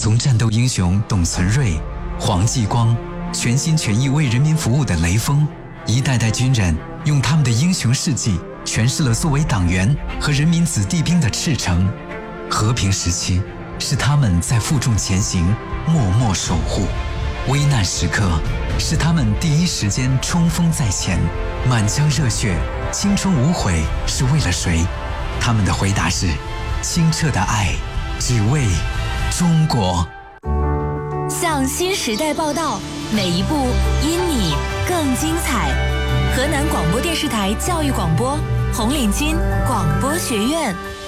从战斗英雄董存瑞、黄继光，全心全意为人民服务的雷锋，一代代军人用他们的英雄事迹诠释了作为党员和人民子弟兵的赤诚。和平时期，是他们在负重前行，默默守护；危难时刻，是他们第一时间冲锋在前，满腔热血，青春无悔，是为了谁？他们的回答是：清澈的爱，只为中国。 向新时代报道，每一步因你更精彩。河南广播电视台教育广播，红领巾广播学院。